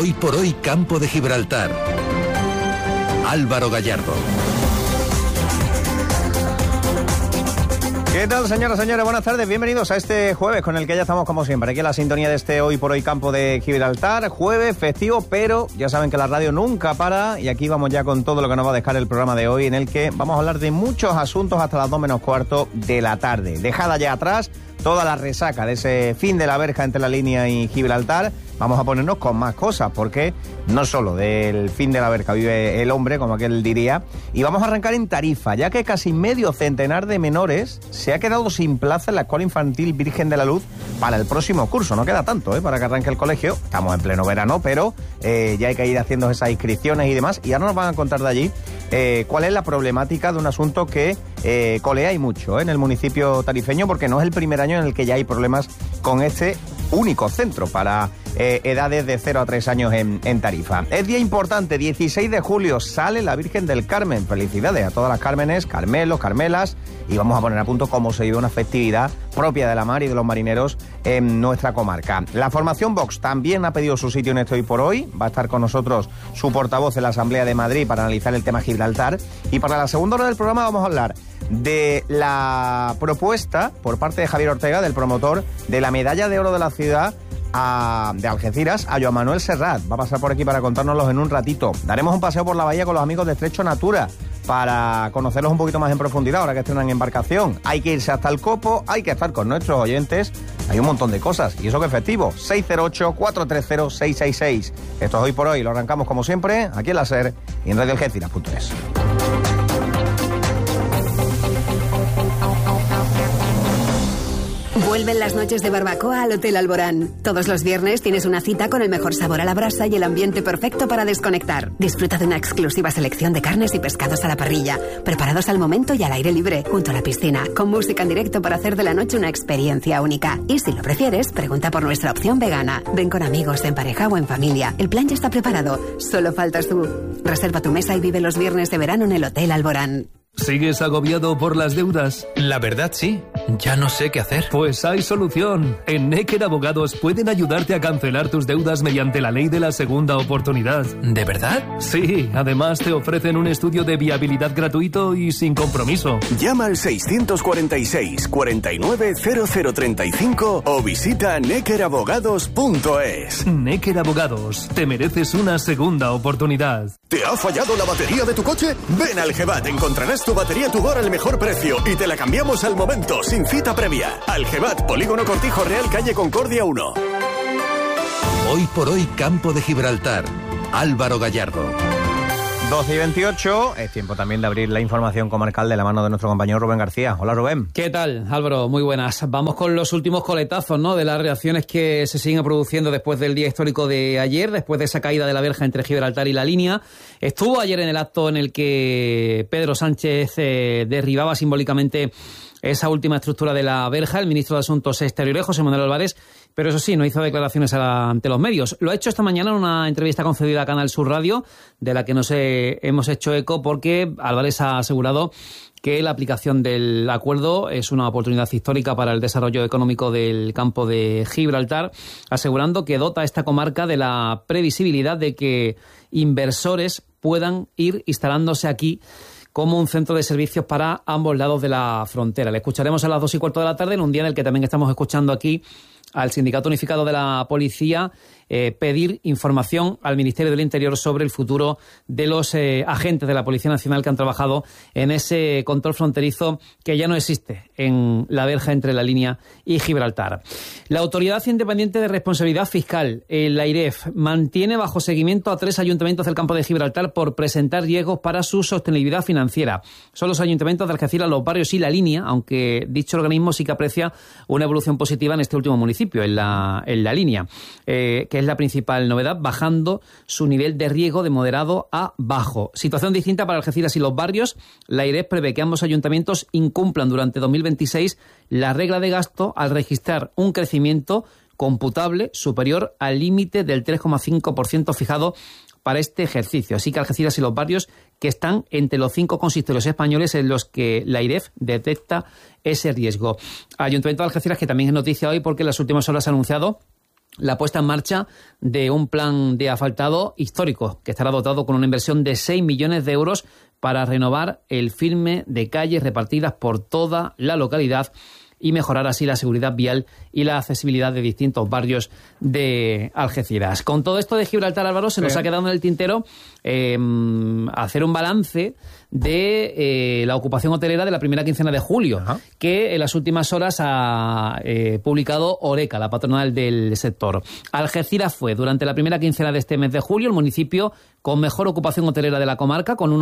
Hoy por hoy, Campo de Gibraltar. Álvaro Gallardo. ¿Qué tal, señoras y señores? Buenas tardes, bienvenidos a este jueves con el que ya estamos como siempre, aquí en la sintonía de este Hoy por Hoy Campo de Gibraltar. Jueves festivo, pero ya saben que la radio nunca para y aquí vamos ya con todo lo que nos va a dejar el programa de hoy, en el que vamos a hablar de muchos asuntos hasta las 2 menos cuarto de la tarde. Dejada ya atrás toda la resaca de ese fin de la verja entre la línea y Gibraltar, vamos a ponernos con más cosas, porque no solo del fin de la verja vive el hombre, como aquel diría, y vamos a arrancar en Tarifa, ya que casi medio centenar de menores se ha quedado sin plaza en la Escuela Infantil Virgen de la Luz para el próximo curso. No queda tanto para que arranque el colegio, estamos en pleno verano, pero ya hay que ir haciendo esas inscripciones y demás, y ahora nos van a contar de allí cuál es la problemática de un asunto que colea y mucho en el municipio tarifeño, porque no es el primer año en el que ya hay problemas con este único centro para edades de 0 a 3 años en Tarifa. Es día importante, 16 de julio sale la Virgen del Carmen. Felicidades a todas las Cármenes, Carmelos, Carmelas, y vamos a poner a punto cómo se vive una festividad propia de la mar y de los marineros en nuestra comarca. La formación Vox también ha pedido su sitio en este Hoy por Hoy. Va a estar con nosotros su portavoz en la Asamblea de Madrid para analizar el tema Gibraltar. Y para la segunda hora del programa vamos a hablar de la propuesta por parte de Javier Ortega, del promotor de la Medalla de Oro de la Ciudad de Algeciras, a Joan Manuel Serrat. Va a pasar por aquí para contárnoslos en un ratito. Daremos un paseo por la bahía con los amigos de Estrecho Natura para conocerlos un poquito más en profundidad ahora que estrenan embarcación. Hay que irse hasta el Copo, hay que estar con nuestros oyentes. Hay un montón de cosas, y eso que es festivo. 608-430-666. Esto es Hoy por Hoy, lo arrancamos como siempre aquí en la SER y en radioalgeciras.es. Vuelven las noches de barbacoa al Hotel Alborán. Todos los viernes tienes una cita con el mejor sabor a la brasa y el ambiente perfecto para desconectar. Disfruta de una exclusiva selección de carnes y pescados a la parrilla, preparados al momento y al aire libre, junto a la piscina, con música en directo para hacer de la noche una experiencia única. Y si lo prefieres, pregunta por nuestra opción vegana. Ven con amigos, en pareja o en familia. El plan ya está preparado, solo faltas tú. Reserva tu mesa y vive los viernes de verano en el Hotel Alborán. ¿Sigues agobiado por las deudas? La verdad sí, ya no sé qué hacer. Pues hay solución. En Necker Abogados pueden ayudarte a cancelar tus deudas mediante la ley de la segunda oportunidad. ¿De verdad? Sí, además te ofrecen un estudio de viabilidad gratuito y sin compromiso. Llama al 646 49 0035 o visita neckerabogados.es. Necker Abogados, te mereces una segunda oportunidad. ¿Te ha fallado la batería de tu coche? Ven al Gevat, encontrarás tu batería Tudor al mejor precio y te la cambiamos al momento, sin cita previa. Algebat, Polígono Cortijo Real, calle Concordia 1. Hoy por Hoy Campo de Gibraltar. Álvaro Gallardo. 12:28, es tiempo también de abrir la información comarcal de la mano de nuestro compañero Rubén García. Hola, Rubén. ¿Qué tal, Álvaro? Muy buenas. Vamos con los últimos coletazos, ¿no?, de las reacciones que se siguen produciendo después del día histórico de ayer, después de esa caída de la verja entre Gibraltar y la línea. Estuvo ayer en el acto en el que Pedro Sánchez derribaba simbólicamente esa última estructura de la verja, el ministro de Asuntos Exteriores, José Manuel Álvarez, pero eso sí, no hizo declaraciones ante los medios. Lo ha hecho esta mañana en una entrevista concedida a Canal Sur Radio, de la que nos hemos hecho eco, porque Álvarez ha asegurado que la aplicación del acuerdo es una oportunidad histórica para el desarrollo económico del campo de Gibraltar, asegurando que dota a esta comarca de la previsibilidad de que inversores puedan ir instalándose aquí como un centro de servicios para ambos lados de la frontera. Le escucharemos a las 2:15 de la tarde, en un día en el que también estamos escuchando aquí al Sindicato Unificado de la Policía pedir información al Ministerio del Interior sobre el futuro de los agentes de la Policía Nacional que han trabajado en ese control fronterizo que ya no existe en la verja entre la línea y Gibraltar. La Autoridad Independiente de Responsabilidad Fiscal, la AIREF, mantiene bajo seguimiento a 3 ayuntamientos del campo de Gibraltar por presentar riesgos para su sostenibilidad financiera. Son los ayuntamientos de Algeciras, Los Barrios y La Línea, aunque dicho organismo sí que aprecia una evolución positiva en este último municipio, en la Línea, que es la principal novedad, bajando su nivel de riesgo de moderado a bajo. Situación distinta para Algeciras y Los Barrios. La AIREF prevé que ambos ayuntamientos incumplan durante 2026 la regla de gasto al registrar un crecimiento computable superior al límite del 3,5% fijado para este ejercicio. Así que Algeciras y Los Barrios, que están entre los 5 consistorios españoles en los que la AIREF detecta ese riesgo. Ayuntamiento de Algeciras, que también es noticia hoy porque en las últimas horas ha anunciado la puesta en marcha de un plan de asfaltado histórico que estará dotado con una inversión de 6 millones de euros para renovar el filme de calles repartidas por toda la localidad y mejorar así la seguridad vial y la accesibilidad de distintos barrios de Algeciras. Con todo esto de Gibraltar, Álvaro, se nos ha quedado en el tintero hacer un balance de la ocupación hotelera de la primera quincena de julio, que en las últimas horas ha publicado Horeca, la patronal del sector. Algeciras fue, durante la primera quincena de este mes de julio, el municipio con mejor ocupación hotelera de la comarca, con un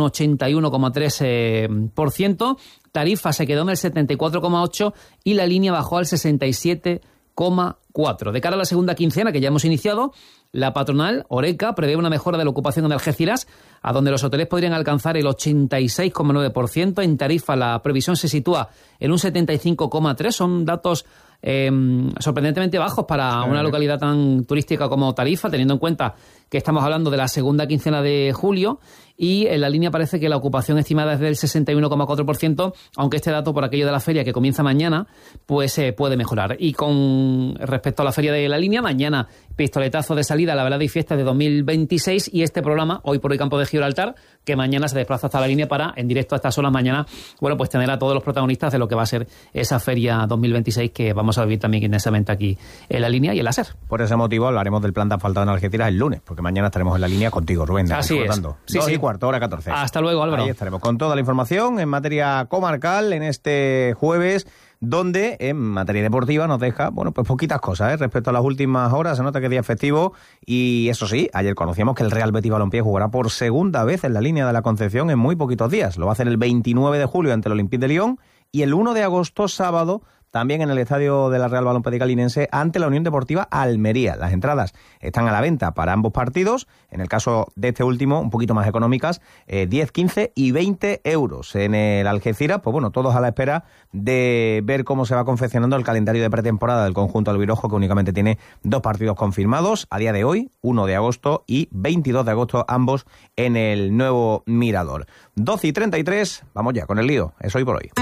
81,3%. Tarifa se quedó en el 74,8% y la línea bajó al 67,4%. De cara a la segunda quincena, que ya hemos iniciado, la patronal, Horeca, prevé una mejora de la ocupación en Algeciras, a donde los hoteles podrían alcanzar el 86,9%. En Tarifa la previsión se sitúa en un 75,3%. Son datos sorprendentemente bajos para una localidad tan turística como Tarifa, teniendo en cuenta que estamos hablando de la segunda quincena de julio, y en la línea parece que la ocupación estimada es del 61,4%, aunque este dato, por aquello de la feria que comienza mañana, pues puede mejorar. Y con respecto a la feria de la línea, mañana pistoletazo de salida a la velada y fiesta de 2026, y este programa, Hoy por Hoy Campo de Gibraltar, que mañana se desplaza hasta la línea para, en directo a estas horas mañana, bueno, pues tener a todos los protagonistas de lo que va a ser esa feria 2026 que vamos a vivir también intensamente aquí en la línea y en la SER. Por ese motivo hablaremos del plan de asfaltado en Algeciras el lunes, porque mañana estaremos en la línea contigo, Rubén. Así es. 2:15, hora 14. Hasta luego, Álvaro. Ahí estaremos con toda la información en materia comarcal en este jueves, donde en materia deportiva nos deja, bueno, pues poquitas cosas, respecto a las últimas horas. Se nota que es día festivo y eso sí, ayer conocíamos que el Real Betis Balompié jugará por segunda vez en la línea de la Concepción en muy poquitos días. Lo va a hacer el 29 de julio ante el Olympique de Lyon y el 1 de agosto, sábado, también en el estadio de la Real Balompédica Linense ante la Unión Deportiva Almería. Las entradas están a la venta para ambos partidos. En el caso de este último, un poquito más económicas, 10, 15 y 20 euros. En el Algeciras, pues bueno, todos a la espera de ver cómo se va confeccionando el calendario de pretemporada del conjunto albirrojo, que únicamente tiene 2 partidos confirmados a día de hoy, 1 de agosto y 22 de agosto, ambos en el nuevo Mirador. 12:33, vamos ya con el lío. Es Hoy por Hoy.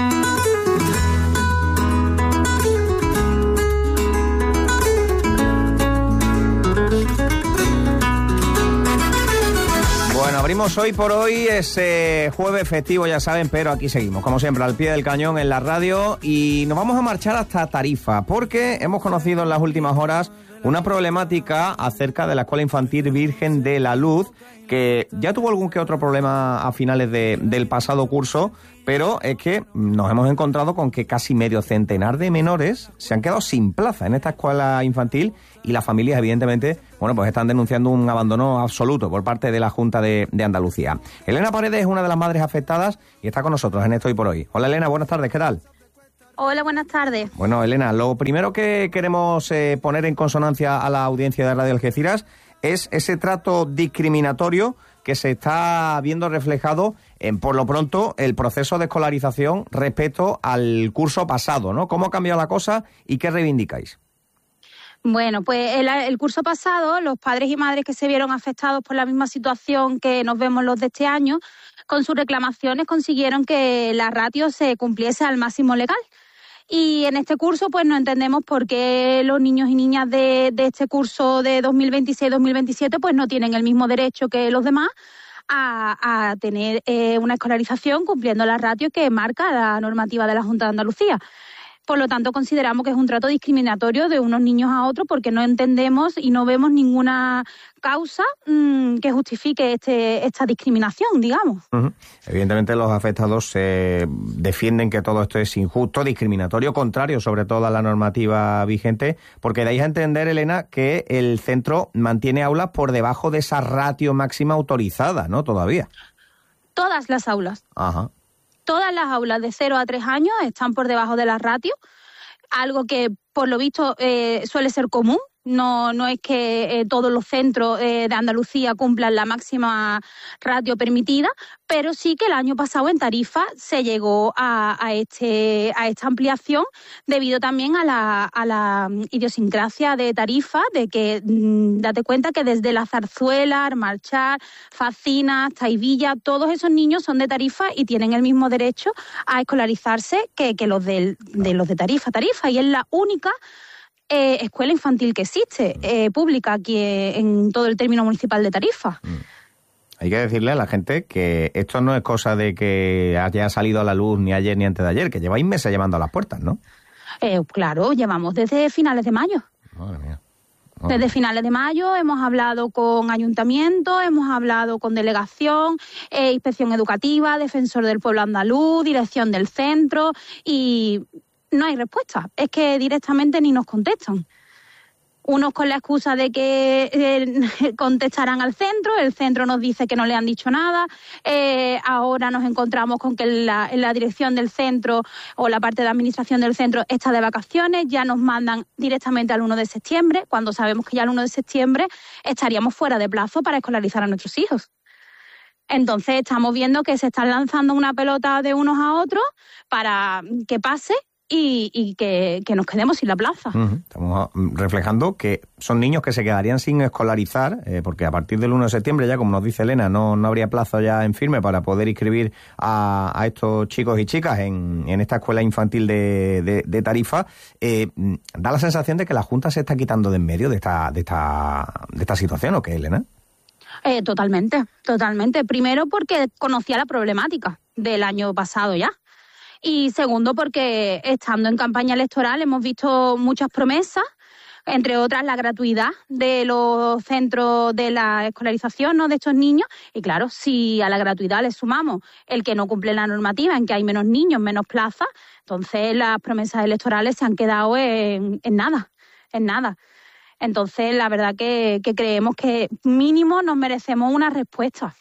Bueno, abrimos Hoy por Hoy, ese jueves festivo, ya saben, pero aquí seguimos, como siempre, al pie del cañón en la radio, y nos vamos a marchar hasta Tarifa, porque hemos conocido en las últimas horas una problemática acerca de la Escuela Infantil Virgen de la Luz, que ya tuvo algún que otro problema a finales del pasado curso, pero es que nos hemos encontrado con que casi medio centenar de menores se han quedado sin plaza en esta escuela infantil, y las familias, evidentemente, bueno, pues están denunciando un abandono absoluto por parte de la Junta de Andalucía. Elena Paredes es una de las madres afectadas y está con nosotros en Hoy por Hoy. Hola, Elena, buenas tardes, ¿qué tal? Hola, buenas tardes. Bueno, Elena, lo primero que queremos poner en consonancia a la audiencia de Radio Algeciras es ese trato discriminatorio que se está viendo reflejado en, por lo pronto, el proceso de escolarización respecto al curso pasado, ¿no? ¿Cómo ha cambiado la cosa y qué reivindicáis? Bueno, pues el curso pasado, los padres y madres que se vieron afectados por la misma situación que nos vemos los de este año, con sus reclamaciones consiguieron que la ratio se cumpliese al máximo legal. Y en este curso, pues no entendemos por qué los niños y niñas de este curso de 2026-2027 pues no tienen el mismo derecho que los demás a tener una escolarización cumpliendo la ratio que marca la normativa de la Junta de Andalucía. Por lo tanto, consideramos que es un trato discriminatorio de unos niños a otros, porque no entendemos y no vemos ninguna causa que justifique esta discriminación, digamos. Uh-huh. Evidentemente los afectados defienden que todo esto es injusto, discriminatorio, contrario sobre todo a la normativa vigente, porque dais a entender, Elena, que el centro mantiene aulas por debajo de esa ratio máxima autorizada, ¿no? Todavía. Todas las aulas. Ajá. Todas las aulas de 0 a 3 años están por debajo de la ratio, algo que por lo visto suele ser común. No es que todos los centros de Andalucía cumplan la máxima ratio permitida, pero sí que el año pasado en Tarifa se llegó a esta ampliación debido también a la idiosincrasia de Tarifa, de que date cuenta que desde la Zarzuela, Armarchar, Facina, Taivilla, todos esos niños son de Tarifa y tienen el mismo derecho a escolarizarse que los de Tarifa, y es la única escuela infantil que existe, pública aquí en todo el término municipal de Tarifa. Hay que decirle a la gente que esto no es cosa de que haya salido a la luz ni ayer ni antes de ayer, que lleváis meses llamando a las puertas, ¿no? Claro, llevamos desde finales de mayo. Madre mía. Desde finales de mayo hemos hablado con ayuntamiento, hemos hablado con delegación, inspección educativa, defensor del pueblo andaluz, dirección del centro y no hay respuesta. Es que directamente ni nos contestan. Unos con la excusa de que contestarán al centro, el centro nos dice que no le han dicho nada, ahora nos encontramos con que la dirección del centro o la parte de administración del centro está de vacaciones, ya nos mandan directamente al 1 de septiembre, cuando sabemos que ya el 1 de septiembre estaríamos fuera de plazo para escolarizar a nuestros hijos. Entonces estamos viendo que se están lanzando una pelota de unos a otros para que pase y que nos quedemos sin la plaza. Estamos reflejando que son niños que se quedarían sin escolarizar, porque a partir del 1 de septiembre ya, como nos dice Elena, no habría plazo ya en firme para poder inscribir a estos chicos y chicas en esta escuela infantil de Tarifa. Da la sensación de que la Junta se está quitando de en medio de esta situación, ¿o qué, Elena? Totalmente. Primero porque conocía la problemática del año pasado ya. Y segundo, porque estando en campaña electoral hemos visto muchas promesas, entre otras la gratuidad de los centros de la escolarización, ¿no?, de estos niños. Y claro, si a la gratuidad le sumamos el que no cumple la normativa, en que hay menos niños, menos plazas, entonces las promesas electorales se han quedado en nada. Entonces, la verdad que creemos que mínimo nos merecemos una respuesta.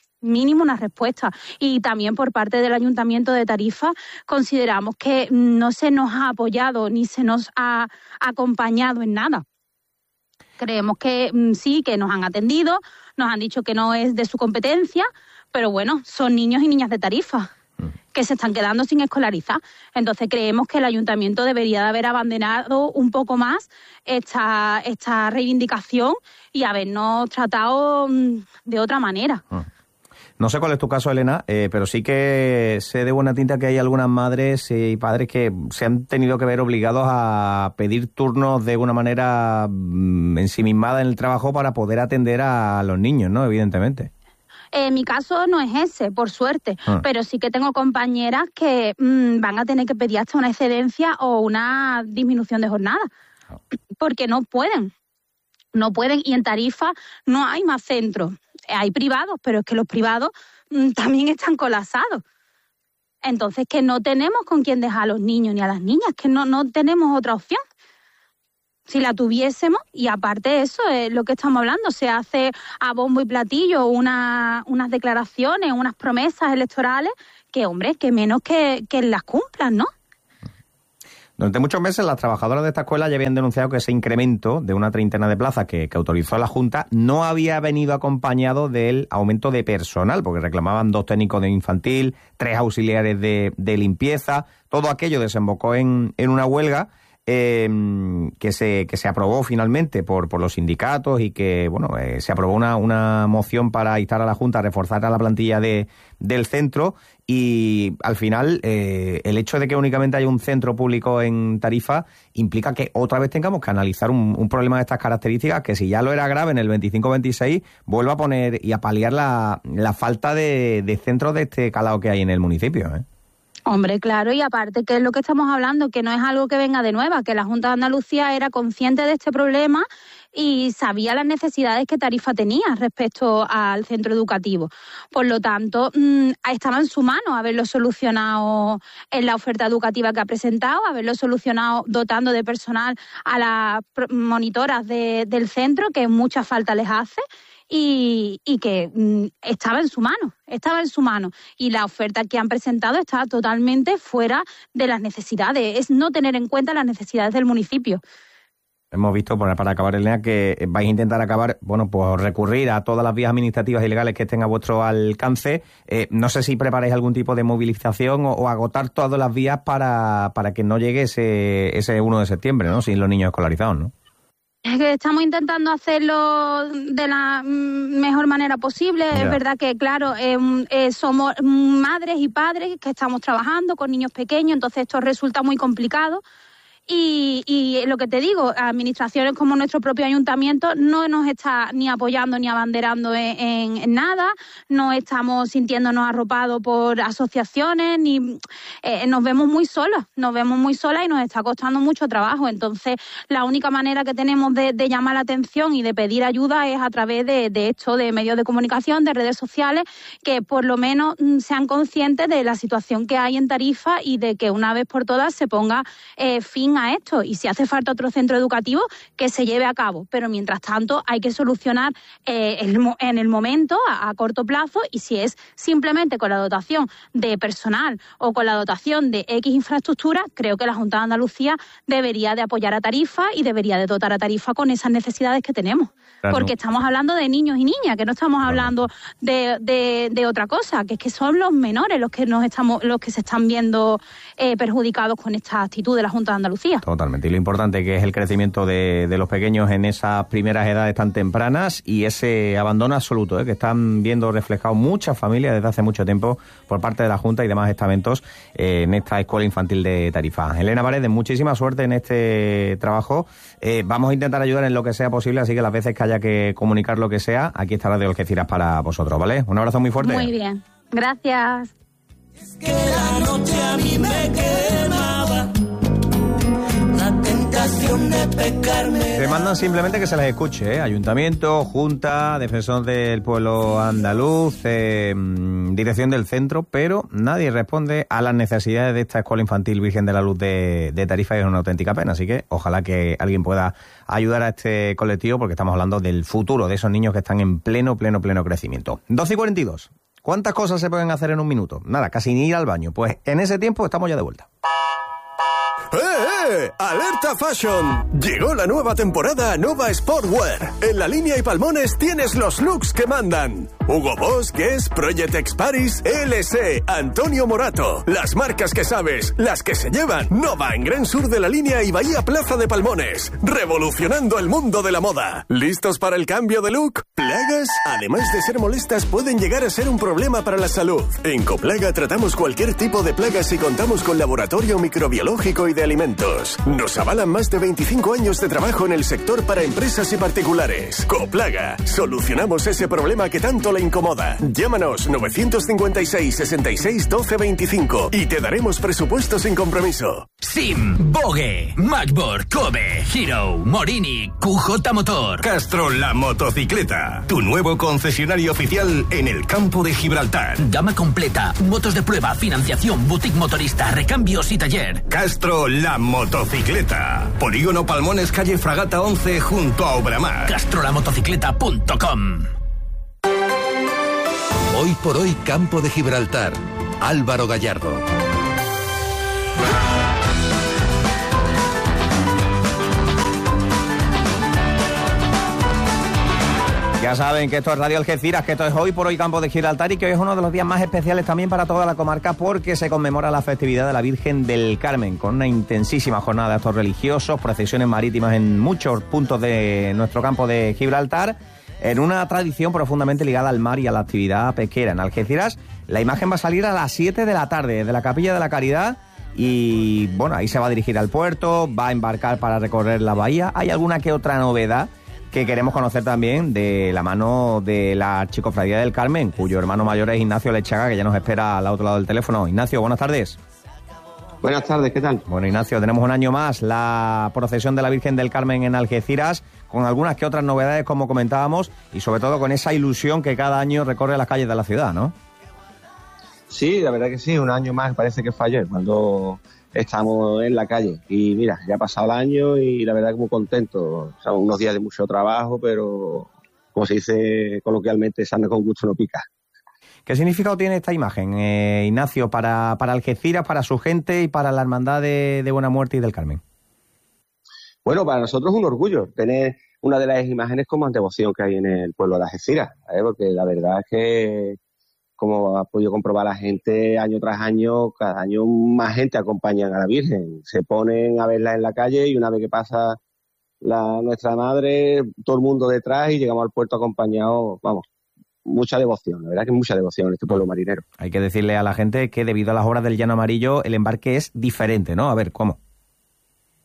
Y también por parte del Ayuntamiento de Tarifa consideramos que no se nos ha apoyado ni se nos ha acompañado en nada. Creemos que sí, que nos han atendido, nos han dicho que no es de su competencia, pero bueno, son niños y niñas de Tarifa que se están quedando sin escolarizar. Entonces creemos que el Ayuntamiento debería de haber abandonado un poco más esta reivindicación y habernos tratado de otra manera. No sé cuál es tu caso, Elena, pero sí que sé de buena tinta que hay algunas madres y padres que se han tenido que ver obligados a pedir turnos de una manera ensimismada en el trabajo para poder atender a los niños, ¿no? Evidentemente. Mi caso no es ese, por suerte, pero sí que tengo compañeras que van a tener que pedir hasta una excedencia o una disminución de jornada, porque no pueden, y en Tarifa no hay más centros. Hay privados, pero es que los privados también están colapsados. Entonces, que no tenemos con quién dejar a los niños ni a las niñas, que no tenemos otra opción. Si la tuviésemos, y aparte de eso, es lo que estamos hablando, se hace a bombo y platillo unas declaraciones, unas promesas electorales, que, hombre, que menos que las cumplan, ¿no? Durante muchos meses las trabajadoras de esta escuela ya habían denunciado que ese incremento de una treintena de plazas que autorizó la Junta no había venido acompañado del aumento de personal, porque reclamaban 2 técnicos de infantil, 3 auxiliares de limpieza. Todo aquello desembocó en una huelga que se aprobó finalmente por los sindicatos y que se aprobó una moción para instar a la Junta a reforzar a la plantilla del centro. Y al final el hecho de que únicamente haya un centro público en Tarifa implica que otra vez tengamos que analizar un problema de estas características, que si ya lo era grave en el 25-26, vuelva a poner y a paliar la falta de centros de este calado que hay en el municipio, ¿eh? Hombre, claro, y aparte que es lo que estamos hablando, que no es algo que venga de nueva, que la Junta de Andalucía era consciente de este problema y sabía las necesidades que Tarifa tenía respecto al centro educativo. Por lo tanto, estaba en su mano haberlo solucionado en la oferta educativa que ha presentado, haberlo solucionado dotando de personal a las monitoras del centro, que mucha falta les hace. Y que estaba en su mano. Y la oferta que han presentado está totalmente fuera de las necesidades. Es no tener en cuenta las necesidades del municipio. Hemos visto, para acabar, Elena, que vais a intentar acabar, pues recurrir a todas las vías administrativas y legales que estén a vuestro alcance. No sé si preparáis algún tipo de movilización o agotar todas las vías para que no llegue ese 1 de septiembre, ¿no? Sin los niños escolarizados, ¿no? Es que estamos intentando hacerlo de la mejor manera posible. Yeah. Es verdad que, claro, somos madres y padres que estamos trabajando con niños pequeños, entonces esto resulta muy complicado. Y lo que te digo, administraciones como nuestro propio ayuntamiento no nos está ni apoyando ni abanderando en nada, no estamos sintiéndonos arropados por asociaciones, ni nos vemos muy solas y nos está costando mucho trabajo. Entonces, la única manera que tenemos de llamar la atención y de pedir ayuda es a través de esto, de medios de comunicación, de redes sociales, que por lo menos sean conscientes de la situación que hay en Tarifa y de que una vez por todas se ponga fin a esto. Y si hace falta otro centro educativo, que se lleve a cabo. Pero mientras tanto hay que solucionar en el momento, a corto plazo, y si es simplemente con la dotación de personal o con la dotación de X infraestructura, creo que la Junta de Andalucía debería de apoyar a Tarifa y debería de dotar a Tarifa con esas necesidades que tenemos. Claro. Porque estamos hablando de niños y niñas, que no estamos hablando de otra cosa, que es que son los menores los que se están viendo perjudicados con esta actitud de la Junta de Andalucía. Totalmente. Y lo importante que es el crecimiento de los pequeños en esas primeras edades tan tempranas y ese abandono absoluto que están viendo reflejado muchas familias desde hace mucho tiempo por parte de la Junta y demás estamentos en esta escuela infantil de Tarifa. Elena Paredes, muchísima suerte en este trabajo. Vamos a intentar ayudar en lo que sea posible, así que las veces que haya que comunicar lo que sea, aquí está Radio Algeciras para vosotros, ¿vale? Un abrazo muy fuerte. Muy bien. Gracias. Es que la noche a mí me quemaba, la tentación de pecarme. Te mandan simplemente que se les escuche, Ayuntamiento, Junta, Defensor del Pueblo Andaluz, Dirección del Centro, pero nadie responde a las necesidades de esta Escuela Infantil Virgen de la Luz de Tarifa, y es una auténtica pena. Así que ojalá que alguien pueda ayudar a este colectivo, porque estamos hablando del futuro de esos niños que están en pleno crecimiento. 12:42. ¿Cuántas cosas se pueden hacer en un minuto? Nada, casi ni ir al baño. Pues en ese tiempo estamos ya de vuelta. ¡Alerta Fashion! Llegó la nueva temporada Nova Sportwear. En La Línea y Palmones tienes los looks que mandan. Hugo Boss, Guess, Project X Paris, LC, Antonio Morato. Las marcas que sabes, las que se llevan. Nova en Gran Sur de La Línea y Bahía Plaza de Palmones. Revolucionando el mundo de la moda. ¿Listos para el cambio de look? Plagas, además de ser molestas, pueden llegar a ser un problema para la salud. En Coplaga tratamos cualquier tipo de plagas y contamos con laboratorio microbiológico y de alimentos. Nos avalan más de 25 años de trabajo en el sector para empresas y particulares. Coplaga, solucionamos ese problema que tanto le incomoda. Llámanos 956 66 12 25 y te daremos presupuesto sin compromiso. Sim, Bogue, Macboard, Kobe, Hero, Morini, QJ Motor. Castro la motocicleta, tu nuevo concesionario oficial en el campo de Gibraltar. Gama completa, motos de prueba, financiación, boutique motorista, recambios y taller. Castro la motocicleta. Polígono Palmones, calle Fragata 11, junto a Obramar. CastroLamotocicleta.com. Hoy por hoy, Campo de Gibraltar. Álvaro Gallardo. Ya saben que esto es Radio Algeciras, que esto es Hoy por Hoy Campo de Gibraltar y que hoy es uno de los días más especiales también para toda la comarca porque se conmemora la festividad de la Virgen del Carmen con una intensísima jornada de actos religiosos, procesiones marítimas en muchos puntos de nuestro campo de Gibraltar, en una tradición profundamente ligada al mar y a la actividad pesquera. En Algeciras la imagen va a salir a las 7 de la tarde desde la Capilla de la Caridad y bueno, ahí se va a dirigir al puerto, va a embarcar para recorrer la bahía. Hay alguna que otra novedad que queremos conocer también de la mano de la Archicofradía del Carmen, cuyo hermano mayor es Ignacio Lechaga, que ya nos espera al otro lado del teléfono. Ignacio, buenas tardes. Buenas tardes, ¿qué tal? Bueno, Ignacio, tenemos un año más la procesión de la Virgen del Carmen en Algeciras, con algunas que otras novedades, como comentábamos, y sobre todo con esa ilusión que cada año recorre las calles de la ciudad, ¿no? Sí, la verdad que sí, un año más, parece que fue ayer, cuando estamos en la calle. Y mira, ya ha pasado el año y la verdad que muy contento. O sea, unos días de mucho trabajo, pero como se dice coloquialmente, se anda con gusto no pica. ¿Qué significado tiene esta imagen, Ignacio, para Algeciras, para su gente y para la Hermandad de Buena Muerte y del Carmen? Bueno, para nosotros es un orgullo tener una de las imágenes con más devoción que hay en el pueblo de Algeciras, ¿sabes? Porque la verdad es que, como ha podido comprobar la gente año tras año, cada año más gente acompaña a la Virgen. Se ponen a verla en la calle y una vez que pasa nuestra madre, todo el mundo detrás y llegamos al puerto acompañados, vamos, mucha devoción, la verdad que mucha devoción en este pueblo marinero. Hay que decirle a la gente que debido a las obras del Llano Amarillo el embarque es diferente, ¿no? A ver, ¿cómo?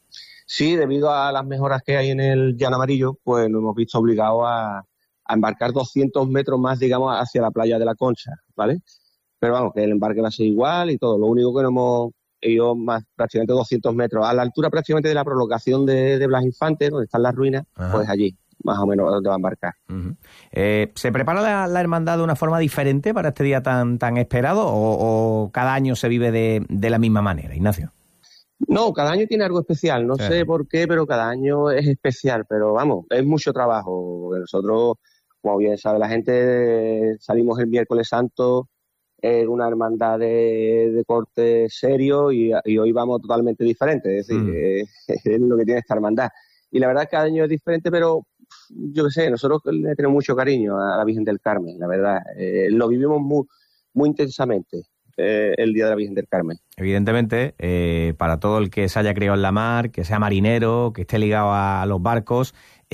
Sí, debido a las mejoras que hay en el Llano Amarillo, pues nos hemos visto obligados a embarcar 200 metros más, digamos, hacia la playa de la Concha, ¿vale? Pero vamos, que el embarque va a ser igual y todo. Lo único que no hemos ido más, prácticamente 200 metros, a la altura prácticamente de la prolongación de Blas Infante, donde están las ruinas, pues allí, más o menos, donde va a embarcar. ¿Se prepara la hermandad de una forma diferente para este día tan esperado o cada año se vive de la misma manera, Ignacio? No, cada año tiene algo especial, no sé por qué, pero cada año es especial, pero vamos, es mucho trabajo. Nosotros, como bien sabe la gente, salimos el miércoles santo en una hermandad de corte serio y hoy vamos totalmente diferente, es decir, es lo que tiene esta hermandad. Y la verdad es que cada año es diferente, pero yo qué sé, nosotros le tenemos mucho cariño a la Virgen del Carmen, la verdad, lo vivimos muy intensamente. El Día de la Virgen del Carmen. Evidentemente, para todo el que se haya criado en la mar, que sea marinero, que esté ligado a los barcos,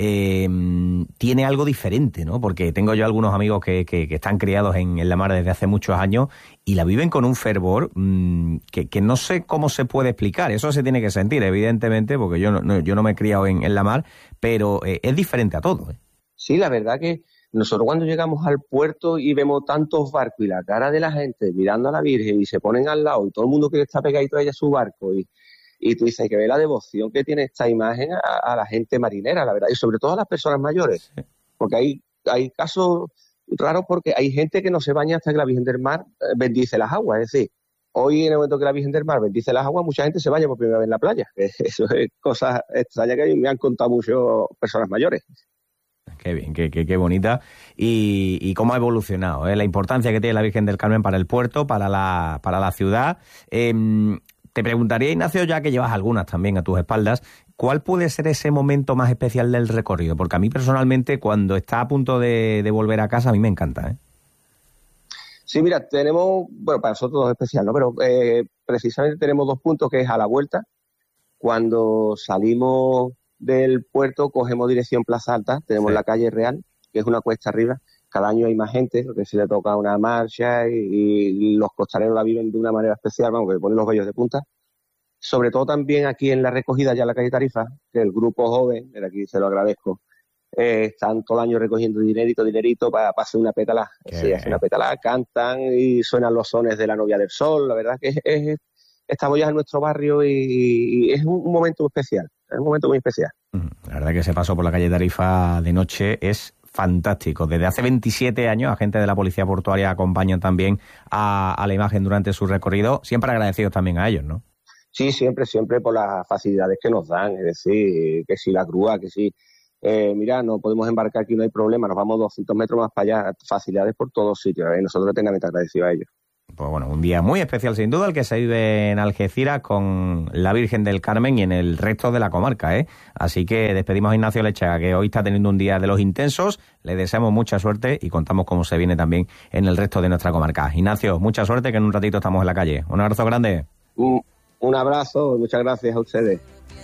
tiene algo diferente, ¿no? Porque tengo yo algunos amigos que están criados en la mar desde hace muchos años y la viven con un fervor que no sé cómo se puede explicar. Eso se tiene que sentir, evidentemente, porque yo no me he criado en la mar, pero es diferente a todo, ¿eh? Sí, la verdad que nosotros cuando llegamos al puerto y vemos tantos barcos y la cara de la gente mirando a la Virgen y se ponen al lado y todo el mundo quiere estar pegadito a ella a su barco y tú dices que ve la devoción que tiene esta imagen a la gente marinera, la verdad, y sobre todo a las personas mayores, porque hay casos raros porque hay gente que no se baña hasta que la Virgen del Mar bendice las aguas, es decir, hoy en el momento que la Virgen del Mar bendice las aguas, mucha gente se baña por primera vez en la playa, eso es cosas extrañas que me han contado muchas personas mayores. Qué bien, qué bonita. Y cómo ha evolucionado, la importancia que tiene la Virgen del Carmen para el puerto, para la ciudad. Te preguntaría, Ignacio, ya que llevas algunas también a tus espaldas, ¿cuál puede ser ese momento más especial del recorrido? Porque a mí personalmente, cuando está a punto de volver a casa, a mí me encanta, ¿eh? Sí, mira, tenemos, bueno, para nosotros es especial, ¿no? Pero precisamente tenemos 2 puntos, que es a la vuelta, cuando salimos del puerto, cogemos dirección Plaza Alta, tenemos la calle Real, que es una cuesta arriba, cada año hay más gente, porque se le toca una marcha y los costareros la viven de una manera especial, vamos, que ponen los vellos de punta. Sobre todo también aquí en la recogida, ya en la calle Tarifa, que el grupo joven, de aquí se lo agradezco, están todo el año recogiendo dinerito para hacer una pétala. Sí, hacen una pétala, cantan y suenan los sones de la Novia del Sol, la verdad que estamos ya en nuestro barrio y es un momento especial. Es un momento muy especial. La verdad que ese paso por la calle Tarifa de noche es fantástico. Desde hace 27 años, agentes de la Policía Portuaria acompañan también a la imagen durante su recorrido. Siempre agradecidos también a ellos, ¿no? Sí, siempre por las facilidades que nos dan. Es decir, que si la grúa, que si... mira, no podemos embarcar aquí, no hay problema. Nos vamos 200 metros más para allá. Facilidades por todos sitios. Nosotros eternamente agradecidos a ellos. Pues bueno, un día muy especial sin duda el que se vive en Algeciras con la Virgen del Carmen y en el resto de la comarca, ¿eh? Así que despedimos a Ignacio Lechaga, que hoy está teniendo un día de los intensos. Le deseamos mucha suerte y contamos cómo se viene también en el resto de nuestra comarca. Ignacio, mucha suerte, que en un ratito estamos en la calle. Un abrazo grande. Un abrazo, muchas gracias a ustedes.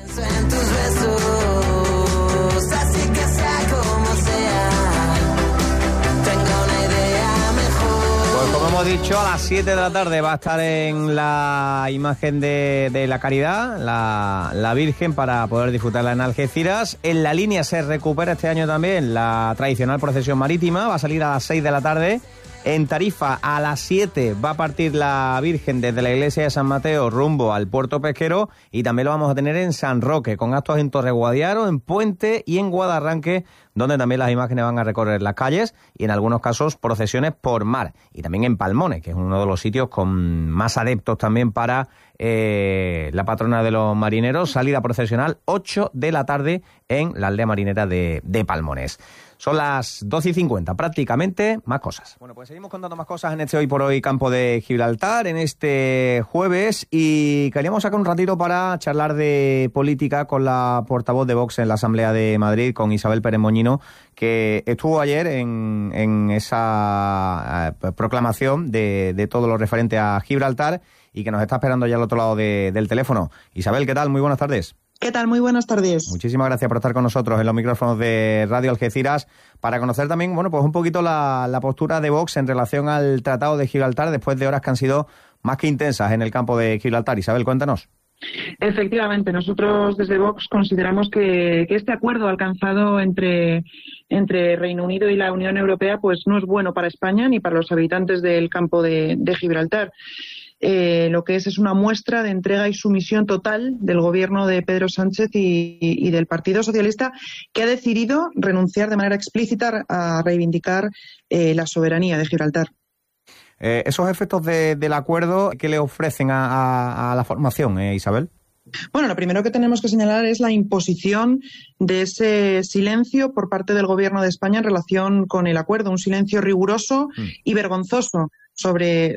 Hemos dicho, a las 7 de la tarde va a estar en la imagen de la Caridad, la Virgen, para poder disfrutarla en Algeciras. En la línea se recupera este año también la tradicional procesión marítima, va a salir a las 6 de la tarde. En Tarifa, a las 7 va a partir la Virgen desde la iglesia de San Mateo rumbo al puerto pesquero, y también lo vamos a tener en San Roque, con actos en Torreguadiaro, en Puente y en Guadarranque, donde también las imágenes van a recorrer las calles y en algunos casos procesiones por mar. Y también en Palmones, que es uno de los sitios con más adeptos también para la patrona de los marineros. Salida procesional 8 de la tarde en la aldea marinera de Palmones. Son las 12:50, prácticamente más cosas. Bueno, pues seguimos contando más cosas en este Hoy por Hoy Campo de Gibraltar, en este jueves, y queríamos sacar un ratito para charlar de política con la portavoz de Vox en la Asamblea de Madrid, con Isabel Pérez Moñino, que estuvo ayer en esa proclamación de todo lo referente a Gibraltar y que nos está esperando ya al otro lado del teléfono. Isabel, ¿qué tal? Muy buenas tardes. ¿Qué tal? Muy buenas tardes. Muchísimas gracias por estar con nosotros en los micrófonos de Radio Algeciras para conocer también, bueno, pues un poquito la postura de Vox en relación al Tratado de Gibraltar después de horas que han sido más que intensas en el campo de Gibraltar. Isabel, cuéntanos. Efectivamente, nosotros desde Vox consideramos que este acuerdo alcanzado entre Reino Unido y la Unión Europea pues no es bueno para España ni para los habitantes del campo de Gibraltar. Lo que es una muestra de entrega y sumisión total del gobierno de Pedro Sánchez y del Partido Socialista, que ha decidido renunciar de manera explícita a reivindicar la soberanía de Gibraltar. Esos efectos del acuerdo, ¿qué le ofrecen a la formación, Isabel? Bueno, lo primero que tenemos que señalar es la imposición de ese silencio por parte del Gobierno de España en relación con el acuerdo, un silencio riguroso y vergonzoso sobre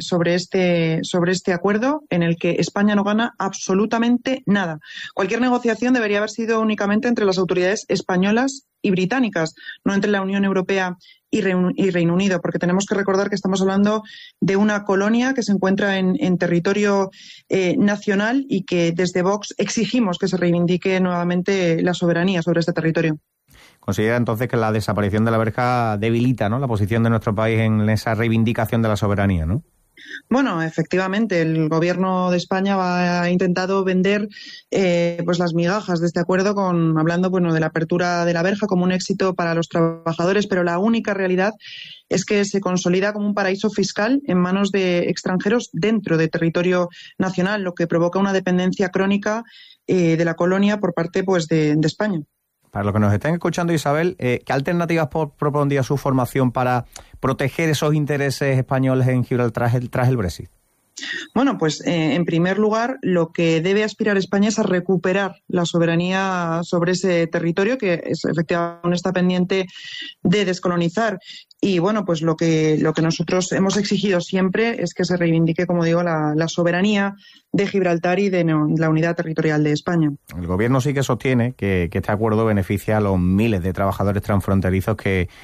este acuerdo en el que España no gana absolutamente nada. Cualquier negociación debería haber sido únicamente entre las autoridades españolas y británicas, no entre la Unión Europea y Reino Unido, porque tenemos que recordar que estamos hablando de una colonia que se encuentra en territorio nacional y que desde Vox exigimos que se reivindique nuevamente la soberanía sobre este territorio. Considera entonces que la desaparición de la verja debilita, ¿no?, la posición de nuestro país en esa reivindicación de la soberanía, ¿no? Bueno, efectivamente, el Gobierno de España ha intentado vender pues las migajas de este acuerdo, hablando de la apertura de la verja como un éxito para los trabajadores, pero la única realidad es que se consolida como un paraíso fiscal en manos de extranjeros dentro del territorio nacional, lo que provoca una dependencia crónica de la colonia por parte de España. Para los que nos estén escuchando, Isabel, ¿qué alternativas propondría su formación para proteger esos intereses españoles en Gibraltar tras el Brexit? Bueno, pues en primer lugar, lo que debe aspirar España es a recuperar la soberanía sobre ese territorio que efectivamente está pendiente de descolonizar. Y bueno, pues lo que nosotros hemos exigido siempre es que se reivindique, como digo, la soberanía de Gibraltar y de la unidad territorial de España. El Gobierno sí que sostiene que este acuerdo beneficia a los miles de trabajadores transfronterizos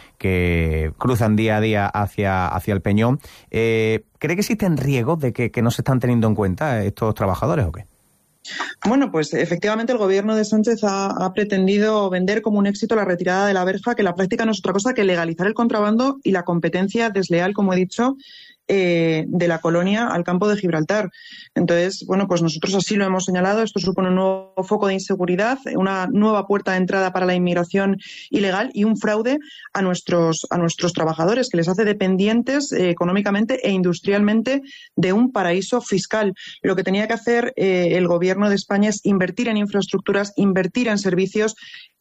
que cruzan día a día hacia el Peñón. ¿Cree que existen riesgos de que no se están teniendo en cuenta estos trabajadores o qué? Bueno, pues efectivamente el Gobierno de Sánchez ha pretendido vender como un éxito la retirada de la verja, que en la práctica no es otra cosa que legalizar el contrabando y la competencia desleal, como he dicho, de la colonia al campo de Gibraltar. Entonces, bueno, pues nosotros así lo hemos señalado. Esto supone un nuevo foco de inseguridad, una nueva puerta de entrada para la inmigración ilegal y un fraude a nuestros trabajadores, que les hace dependientes económicamente e industrialmente de un paraíso fiscal. Lo que tenía que hacer el Gobierno de España es invertir en infraestructuras, invertir en servicios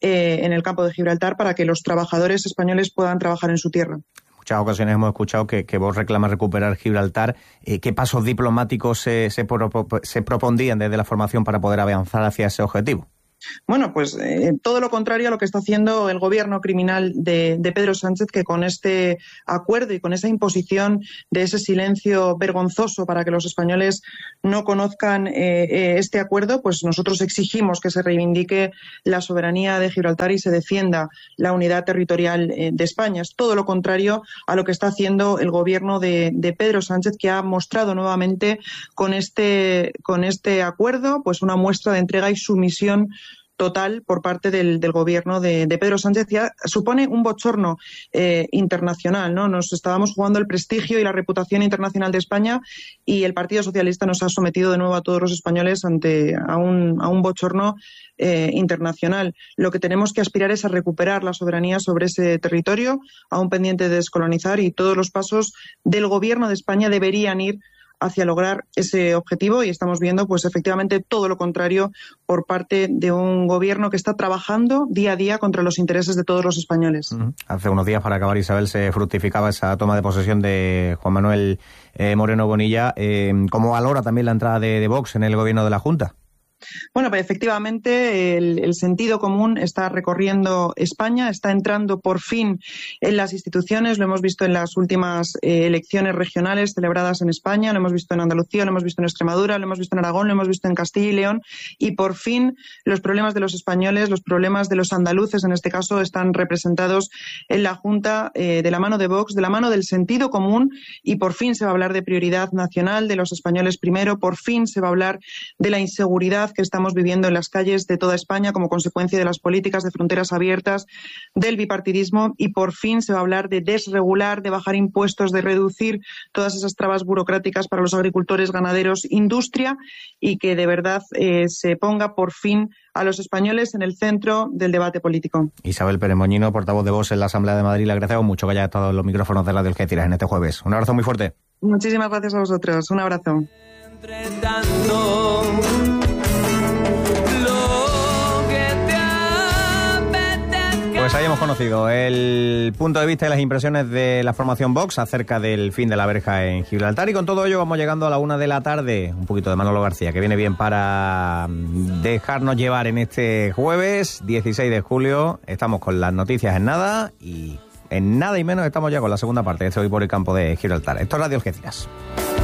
en el campo de Gibraltar para que los trabajadores españoles puedan trabajar en su tierra. Muchas ocasiones hemos escuchado que vos reclamas recuperar Gibraltar. ¿Qué pasos diplomáticos se propondrían desde la formación para poder avanzar hacia ese objetivo? Bueno, pues todo lo contrario a lo que está haciendo el gobierno criminal de Pedro Sánchez, que con este acuerdo y con esa imposición de ese silencio vergonzoso para que los españoles no conozcan este acuerdo, pues nosotros exigimos que se reivindique la soberanía de Gibraltar y se defienda la unidad territorial de España. Es todo lo contrario a lo que está haciendo el gobierno de Pedro Sánchez, que ha mostrado nuevamente con este acuerdo pues una muestra de entrega y sumisión total por parte del gobierno de Pedro Sánchez. Ya supone un bochorno internacional, ¿no? Nos estábamos jugando el prestigio y la reputación internacional de España y el Partido Socialista nos ha sometido de nuevo a todos los españoles a un bochorno internacional. Lo que tenemos que aspirar es a recuperar la soberanía sobre ese territorio, aún pendiente de descolonizar, y todos los pasos del gobierno de España deberían ir hacia lograr ese objetivo, y estamos viendo pues efectivamente todo lo contrario por parte de un gobierno que está trabajando día a día contra los intereses de todos los españoles. Hace unos días, para acabar, Isabel, se fructificaba esa toma de posesión de Juan Manuel Moreno Bonilla. ¿Cómo valora también la entrada de Vox en el gobierno de la Junta? Bueno, pues efectivamente el sentido común está recorriendo España, está entrando por fin en las instituciones. Lo hemos visto en las últimas elecciones regionales celebradas en España, lo hemos visto en Andalucía, lo hemos visto en Extremadura, lo hemos visto en Aragón, lo hemos visto en Castilla y León, y por fin los problemas de los españoles, los problemas de los andaluces en este caso, están representados en la Junta de la mano de Vox, de la mano del sentido común, y por fin se va a hablar de prioridad nacional, de los españoles primero, por fin se va a hablar de la inseguridad realidad que estamos viviendo en las calles de toda España como consecuencia de las políticas de fronteras abiertas, del bipartidismo, y por fin se va a hablar de desregular, de bajar impuestos, de reducir todas esas trabas burocráticas para los agricultores, ganaderos, industria, y que de verdad se ponga por fin a los españoles en el centro del debate político. Isabel Pérez Moñino, portavoz de Vox en la Asamblea de Madrid, le agradecemos mucho que haya estado en los micrófonos de Radio Algeciras en este jueves. Un abrazo muy fuerte. Muchísimas gracias a vosotros. Un abrazo. Pues ahí hemos conocido el punto de vista y las impresiones de la formación Vox acerca del fin de la verja en Gibraltar, y con todo ello vamos llegando a la 1 de la tarde. Un poquito de Manolo García, que viene bien para dejarnos llevar en este jueves 16 de julio. Estamos con las noticias en nada, y en nada y menos estamos ya con la segunda parte de este Hoy por el Campo de Gibraltar. Esto es Radio Algeciras.